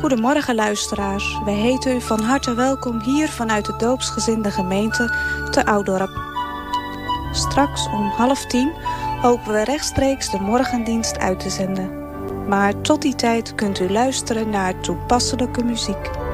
Goedemorgen luisteraars, wij heten u van harte welkom hier vanuit de doopsgezinde gemeente te Oudorp. Straks om 9:30 hopen we rechtstreeks de morgendienst uit te zenden. Maar tot die tijd kunt u luisteren naar toepasselijke muziek.